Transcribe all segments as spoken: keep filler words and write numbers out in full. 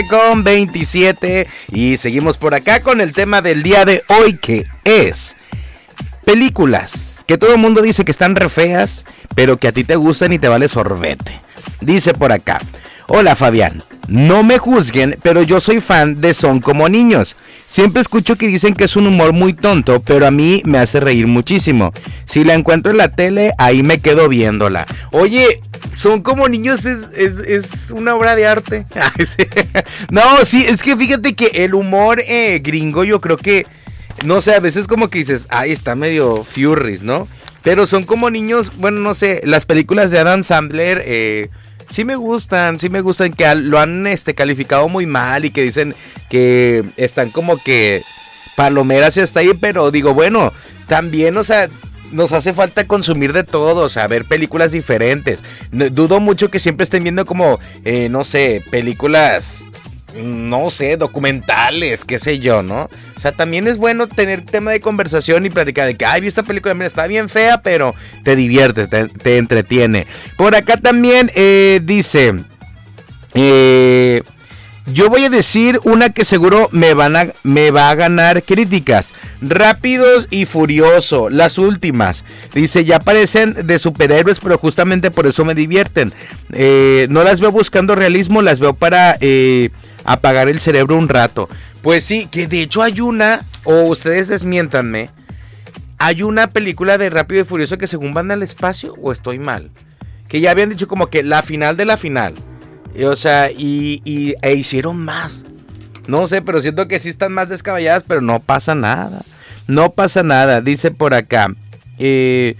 con veintisiete y seguimos por acá con el tema del día de hoy, que es películas que todo el mundo dice que están re feas, pero que a ti te gustan y te vale sorbete. Dice por acá: hola Fabián, no me juzguen, pero yo soy fan de Son como niños. Siempre escucho que dicen que es un humor muy tonto, pero a mí me hace reír muchísimo. Si la encuentro en la tele, ahí me quedo viéndola. Oye, Son como niños es, es, es una obra de arte. No, sí, es que fíjate que el humor eh, gringo, yo creo que, no sé, a veces como que dices, ay, está medio furries, ¿no? Pero Son como niños, bueno, no sé, las películas de Adam Sandler, eh... sí me gustan, sí me gustan, que lo han este, calificado muy mal y que dicen que están como que palomeras y hasta ahí, pero digo, bueno, también, o sea, nos hace falta consumir de todo, o sea, ver películas diferentes. Dudo mucho que siempre estén viendo como, eh, no sé, películas, no sé, documentales, qué sé yo, ¿no? O sea, también es bueno tener tema de conversación y platicar de que, ay, vi esta película, mira, está bien fea, pero te divierte, te, te entretiene. Por acá también eh, dice, eh, yo voy a decir una que seguro me, van a, me va a ganar críticas. Rápidos y Furioso, las últimas. Dice, ya parecen de superhéroes, pero justamente por eso me divierten. Eh, no las veo buscando realismo, las veo para... Eh, apagar el cerebro un rato. Pues sí, que de hecho hay una, o ustedes desmiéntanme, hay una película de Rápido y Furioso que según van al espacio, o estoy mal, que ya habían dicho como que la final de la final, o sea, y, y e hicieron más, no sé, pero siento que sí están más descabelladas, pero no pasa nada, no pasa nada. Dice por acá, eh...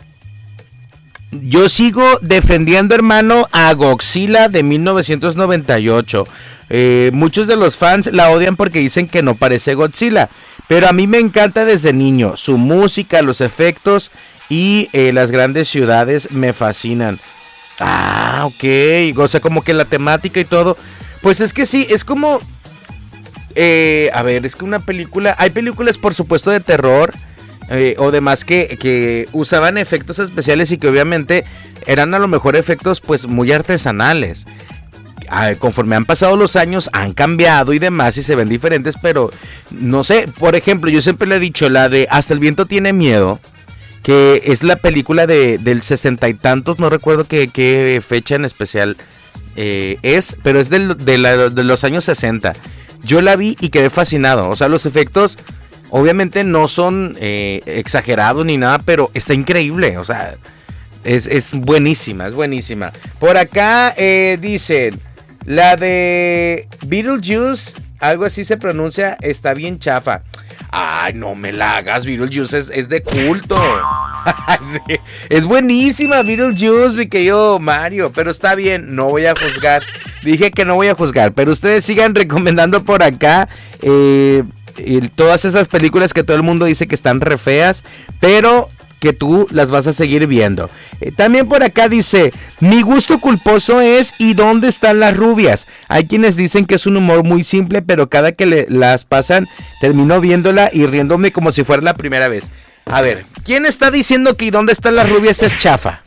yo sigo defendiendo, hermano, a Godzilla de mil novecientos noventa y ocho. Eh, muchos de los fans la odian porque dicen que no parece Godzilla, pero a mí me encanta desde niño. Su música, los efectos y eh, las grandes ciudades me fascinan. Ah, ok. O sea, como que la temática y todo. Pues es que sí, es como... Eh, a ver, es que una película... Hay películas, por supuesto, de terror... Eh, o demás que, que usaban efectos especiales y que obviamente eran a lo mejor efectos pues muy artesanales. Ah, conforme han pasado los años han cambiado y demás y se ven diferentes, pero no sé, por ejemplo, yo siempre le he dicho la de Hasta el viento tiene miedo, que es la película de, del sesenta y tantos, no recuerdo qué, qué fecha en especial eh, es, pero es del, de, la, de los años sesenta. Yo la vi y quedé fascinado, o sea, los efectos... obviamente no son eh, exagerados ni nada, pero está increíble, o sea, es, es buenísima, es buenísima. Por acá eh, dicen, la de Beetlejuice, algo así se pronuncia, está bien chafa. Ay, no me la hagas, Beetlejuice es, es de culto. Sí, es buenísima Beetlejuice, mi querido Mario, pero está bien, no voy a juzgar. Dije que no voy a juzgar, pero ustedes sigan recomendando por acá eh... y todas esas películas que todo el mundo dice que están re feas, pero que tú las vas a seguir viendo. Eh, también por acá dice, mi gusto culposo es ¿y dónde están las rubias? Hay quienes dicen que es un humor muy simple, pero cada que le, las pasan termino viéndola y riéndome como si fuera la primera vez. A ver, ¿quién está diciendo que ¿y dónde están las rubias es chafa?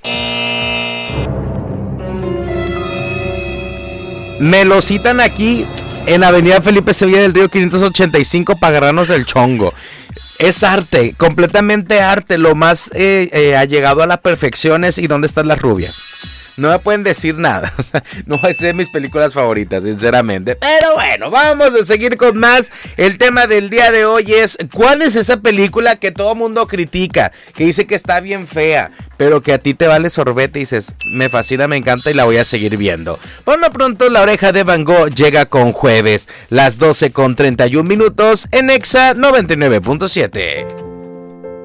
Me lo citan aquí en Avenida Felipe Sevilla del Río quinientos ochenta y cinco para agarrarnos del chongo. Es arte, completamente arte. Lo más eh, eh, allegado a la perfección es ¿y dónde están las rubias? No me pueden decir nada. O sea, no es de mis películas favoritas, sinceramente. Pero bueno, vamos a seguir con más. El tema del día de hoy es ¿cuál es esa película que todo mundo critica? Que dice que está bien fea, pero que a ti te vale sorbete y dices, me fascina, me encanta y la voy a seguir viendo. Por lo pronto, La Oreja de Van Gogh llega con Jueves, las doce con treinta y un minutos en Exa noventa y nueve punto siete.